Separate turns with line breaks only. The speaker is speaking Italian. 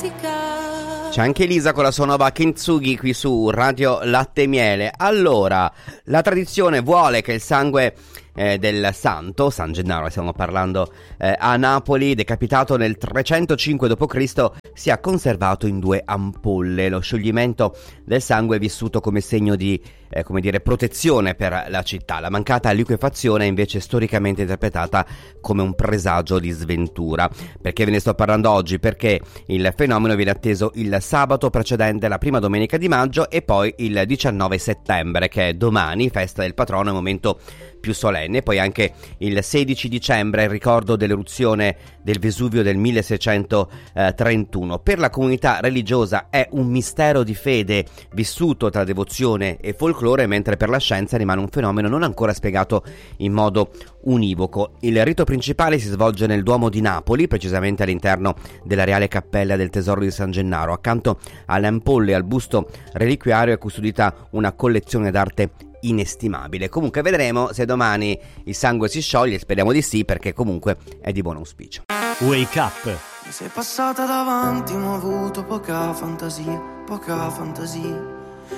C'è anche Elisa con la sua nuova Kintsugi qui su Radio Latte e Miele. Allora, la tradizione vuole che il sangue del santo, San Gennaro, stiamo parlando a Napoli, decapitato nel 305 d.C., sia conservato in 2 ampolle. Lo scioglimento del sangue è vissuto come segno di protezione per la città. La mancata liquefazione è invece storicamente interpretata come un presagio di sventura. Perché ve ne sto parlando oggi? Perché il fenomeno viene atteso il sabato precedente la prima domenica di maggio e poi il 19 settembre, che è domani, festa del patrono, è il momento più solenne. Poi anche il 16 dicembre, il ricordo dell'eruzione del Vesuvio del 1631. Per la comunità religiosa è un mistero di fede vissuto tra devozione e folklore, mentre per la scienza rimane un fenomeno non ancora spiegato in modo univoco. Il rito principale si svolge nel Duomo di Napoli, precisamente all'interno della Reale Cappella del Tesoro di San Gennaro. Accanto alle ampolle e al busto reliquiario è custodita una collezione d'arte inestimabile. Comunque vedremo se domani il sangue si scioglie, speriamo di sì, perché comunque è di buon auspicio.
Wake Up.
Mi sei passata davanti ma ho avuto poca fantasia, poca fantasia.